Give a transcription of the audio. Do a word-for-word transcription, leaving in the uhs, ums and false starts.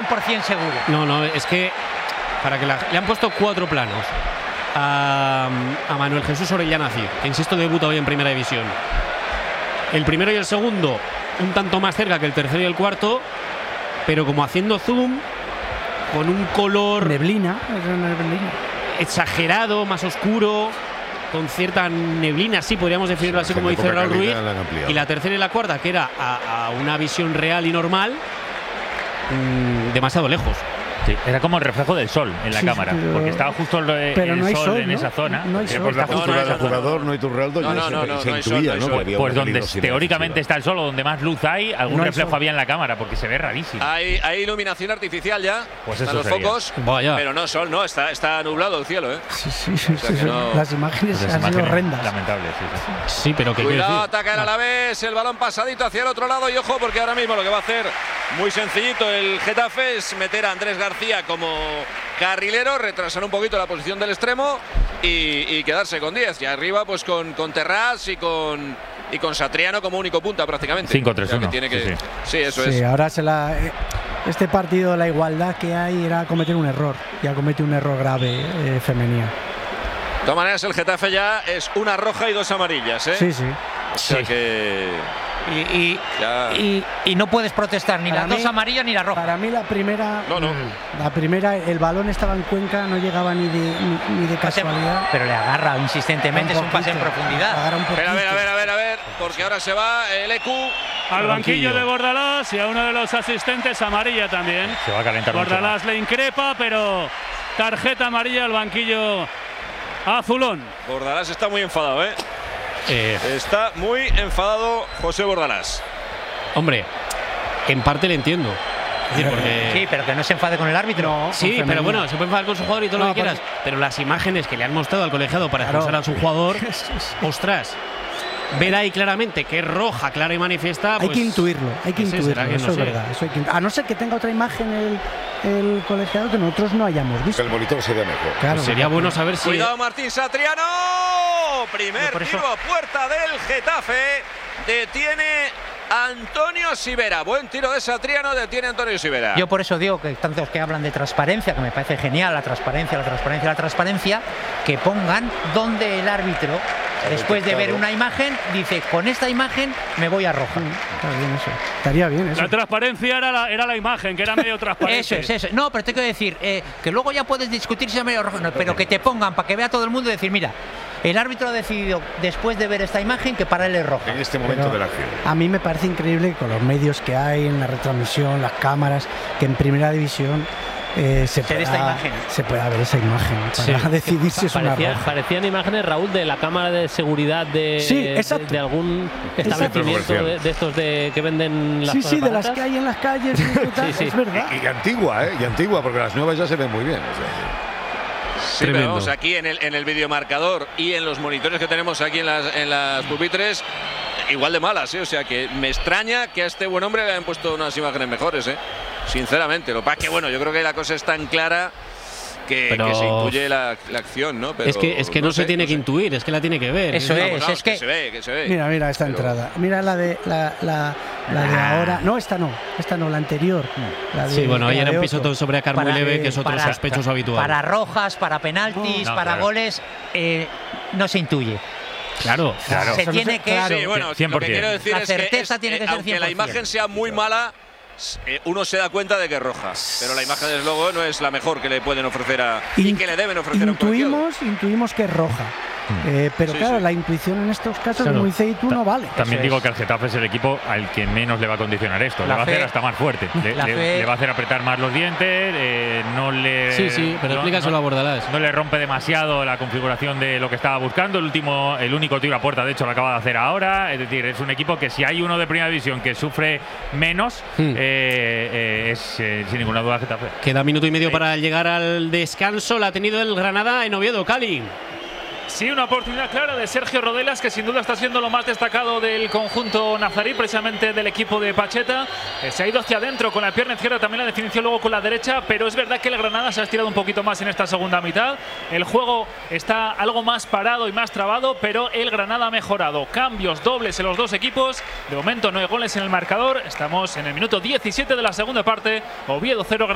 por cien seguro. No, no, es que para que la, le han puesto cuatro planos a, a Manuel Jesús Orellana Cid, que insisto debuta hoy en Primera División. El primero y el segundo un tanto más cerca que el tercero y el cuarto, pero como haciendo zoom, con un color neblina, neblina. exagerado, más oscuro, con cierta neblina, sí, podríamos definirlo así, como dice Raúl Ruiz. Y la tercera y la cuarta, que era a, a una visión real y normal, mmm, demasiado lejos. Sí, era como el reflejo del sol en la sí, cámara, pero, porque estaba justo el, el no sol, sol en ¿no? esa zona. No hay sol. Pues la postura del jugador, no hay Turraldo, no, no, no, no, se no intuía, ¿no? Pues, pues donde teóricamente está el sol o donde más luz hay, algún no reflejo había en la cámara, porque se ve rarísimo. Hay, hay iluminación artificial ya, pues están eso los sería. focos, Vaya. pero no sol, no, está, está nublado el cielo, ¿eh? Sí, sí, sí, o sea sí, sí. No... Las imágenes pues han sido horrendas. Lamentables, sí, sí. Sí, pero que cuidado, ataca el Alavés, el balón pasadito hacia el otro lado y ojo, porque ahora mismo lo que va a hacer muy sencillito el Getafe es meter a Andrés García como carrilero, retrasar un poquito la posición del extremo y, y quedarse con diez. Y arriba pues con, con Terrás y con y con Satriano como único punta prácticamente. cinco tres uno. O sea, tiene que, sí, sí. sí, eso sí, es. Ahora se la, este partido, la igualdad que hay era cometer un error. Ya comete un error grave eh, Femenía. De todas maneras, el Getafe ya es una roja y dos amarillas, ¿eh? Sí, sí. O sea sí. que... Y, y, y, y no puedes protestar ni las dos amarillas ni la roja. Para mí la primera, no, no. la primera, el balón estaba en Cuenca, no llegaba ni de, ni, ni de casualidad. Pero le agarra insistentemente, es un pase en profundidad. Pero a ver, a ver, a ver, a ver, porque ahora se va el E Q al banquillo de Bordalás y a uno de los asistentes amarilla también. Se va a calentar Bordalás le increpa, pero tarjeta amarilla al banquillo azulón. Bordalás está muy enfadado, ¿eh? Eh, Está muy enfadado José Bordalás. Hombre, en parte le entiendo. Es decir, porque... Sí, pero que no se enfade con el árbitro. No, sí, pero bueno, se puede enfadar con su jugador y todo no, lo que quieras. Porque... Pero las imágenes que le han mostrado al colegiado para expulsar claro. a su jugador, ostras, ver ahí claramente que es roja, clara y manifiesta. Hay pues, que intuirlo, hay que intuirlo. Que eso no es sé. verdad. Eso hay que... A no ser que tenga otra imagen el, el colegiado que nosotros no hayamos visto. Que el monitor sería mejor. Claro, pues sería bueno saber si. Cuidado, Martín Satriano. Primer tiro a puerta del Getafe. Detiene Antonio Sivera. Buen tiro de Satriano, detiene Antonio Sivera. Yo por eso digo que tantos que hablan de transparencia, que me parece genial la transparencia, la transparencia, la transparencia, que pongan donde el árbitro, después de ver una imagen, dice, con esta imagen me voy a roja. Está bien eso. Estaría bien eso. La transparencia era la, era la imagen, que era medio transparente. Eso es, eso. No, pero te quiero decir, eh, que luego ya puedes discutir si es medio rojo, no, pero que te pongan para que vea todo el mundo y decir, mira, el árbitro ha decidido, después de ver esta imagen, que para él es roja. En este momento pero de la acción. A mí me parece increíble que con los medios que hay, en la retransmisión, las cámaras, que en Primera División eh, se, se, pueda, esta imagen. se pueda ver esa imagen para sí. decidir si es Parecía, una roja. Parecían imágenes, Raúl, de la cámara de seguridad de, sí, de, de algún establecimiento de, de estos de que venden las Sí, cosas sí, de baratas. las que hay en las calles. Y tal, sí, sí. Es verdad. Y, y antigua, ¿eh? Y antigua, porque las nuevas ya se ven muy bien. O sea, Sí, pero vamos, aquí en el, en el videomarcador y en los monitores que tenemos aquí en las, en las pupitres, igual de malas, ¿eh? O sea que me extraña que a este buen hombre le hayan puesto unas imágenes mejores, ¿eh? Sinceramente. Lo que pasa es que, bueno, yo creo que la cosa es tan clara que, pero... que se intuye la, la acción, ¿no? Pero es que, es que no, no se sé, tiene no que sé. intuir, es que la tiene que ver. Eso es, es, vamos, vamos, es que... que se ve, que se ve. Mira, mira esta pero... entrada. Mira la de la, la, la de ah. ahora. No, esta no, esta no, la anterior. La de, sí, bueno, ayer era un pisotón sobre Acar muy leve, que es otro para, sospechoso habitual. Para rojas, para penaltis, no, no, para claro. goles, eh, no se intuye. Claro, claro. Se tiene que... Sí, bueno, cien por ciento. Lo que quiero decir la es certeza que es, tiene que eh, ser aunque cien por ciento. la imagen sea muy mala, uno se da cuenta de que es roja, pero la imagen desde luego no es la mejor que le pueden ofrecer a y que le deben ofrecer intuimos, a un colegiado. Intuimos que es roja. Eh, pero sí, claro, sí. la intuición en estos casos, claro. como dice tú, no vale. También Eso digo es. que el Getafe es el equipo al que menos le va a condicionar esto. La le va fe, a hacer hasta más fuerte. Le, le, le va a hacer apretar más los dientes. Eh, no le. Sí, sí, pero no, explícaselo no, a Bordalás. No le rompe demasiado la configuración de lo que estaba buscando. El último, el único tiro a puerta, de hecho, lo acaba de hacer ahora. Es decir, es un equipo que si hay uno de Primera División que sufre menos, hmm. eh, eh, es eh, sin ninguna duda Getafe. Queda minuto y medio sí. para llegar al descanso. La ha tenido el Granada en Oviedo. Cali. Sí, una oportunidad clara de Sergio Rodelas, que sin duda está siendo lo más destacado del conjunto nazarí, precisamente del equipo de Pacheta. Eh, se ha ido hacia adentro con la pierna izquierda, también la definición luego con la derecha, pero es verdad que el Granada se ha estirado un poquito más en esta segunda mitad. El juego está algo más parado y más trabado, pero el Granada ha mejorado. Cambios dobles en los dos equipos. De momento no hay goles en el marcador. Estamos en el minuto diecisiete de la segunda parte. Oviedo cero.